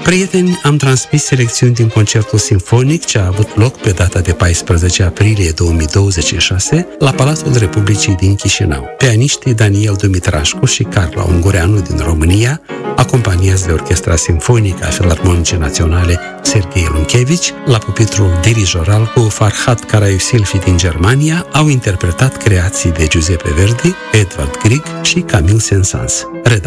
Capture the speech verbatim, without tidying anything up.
Prieteni, am transmis selecțiuni din concertul simfonic ce a avut loc pe data de paisprezece aprilie două mii douăzeci și șase la Palatul Republicii din Chișinău. Pianiștii Daniel Dumitrașcu și Carla Ungureanu din România, acompaniați de Orchestra Simfonică a Filarmonicii Naționale Serghei Lunchevici, la pupitrul dirijoral cu Farhad Karayusilfi din Germania, au interpretat creații de Giuseppe Verdi, Edvard Grieg și Camille Saint-Saëns. Redactor